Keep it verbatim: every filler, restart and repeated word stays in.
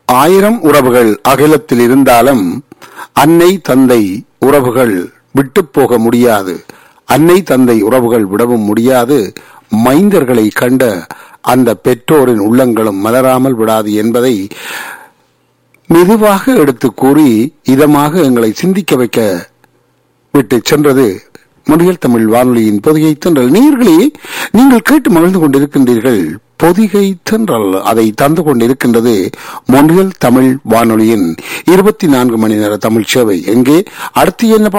ஆயிரம் உறவுகள் அகிலத்தில் இருந்தாலும் அன்னை தந்தை உறவுகள் விட்டு போக முடியாது. அன்னை தந்தை உறவுகள் விடவும் முடியாது. மைந்தர்களை கண்ட அந்த பெற்றோரின் உள்ளங்களும் மலராமல் விடாது என்பதை மெதுவாக எடுத்து கூறி இதமாக எங்களை சிந்திக்க வைக்க விட்டு சென்றது முன்னில் தமிழ் வானொலியின் பொதிகை தென்றல். நேயர்களே, நீங்கள் கேட்டு மகிழ்ந்து கொண்டிருக்கின்றீர்கள் பொதிகை தென்றல். அதை தந்து கொண்டிருக்கின்றது முன்னில் தமிழ் வானொலியின் இருபத்தி நான்கு மணி நேர தமிழ் சேவை. எங்கே அடுத்து என்ன